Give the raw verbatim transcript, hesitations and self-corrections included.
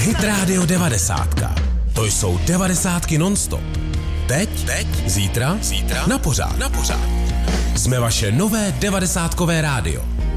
Hit Radio devadesátka. To jsou devadesátky non-stop. Teď, teď, zítra, zítra, na pořád, na pořád. Jsme vaše nové devadesátkové rádio.